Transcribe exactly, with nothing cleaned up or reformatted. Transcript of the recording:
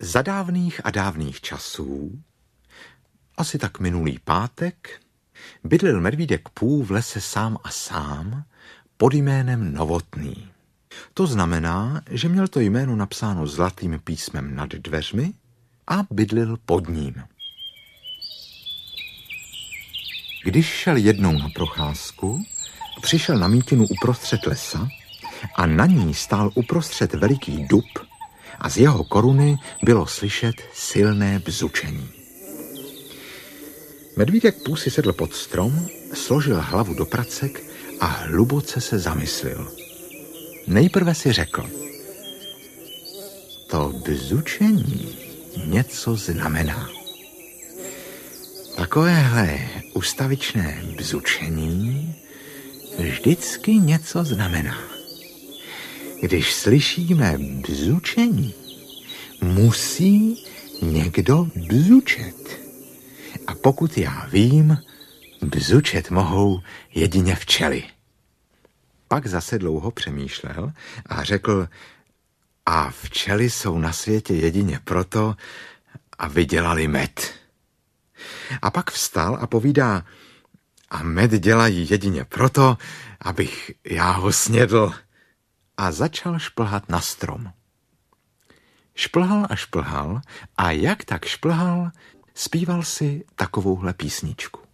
Za dávných a dávných časů, asi tak minulý pátek, bydlel medvídek Pů v lese sám a sám pod jménem Novotný. To znamená, že měl to jméno napsáno zlatým písmem nad dveřmi a bydlel pod ním. Když šel jednou na procházku, přišel na mítinu uprostřed lesa a na ní stál uprostřed veliký dub a z jeho koruny bylo slyšet silné bzučení. Medvídek Pů si sedl pod strom, složil hlavu do pracek a hluboce se zamyslil. Nejprve si řekl: to bzučení něco znamená. Takovéhle ustavičné bzučení vždycky něco znamená. Když slyšíme bzučení, musí někdo bzučet. A pokud já vím, bzučet mohou jedině včely. Pak zase dlouho přemýšlel a řekl: a včely jsou na světě jedině proto, aby dělali med. A pak vstal a povídá: a med dělají jedině proto, abych já ho snědl. A začal šplhat na strom. Šplhal a šplhal a jak tak šplhal, zpíval si takovouhle písničku.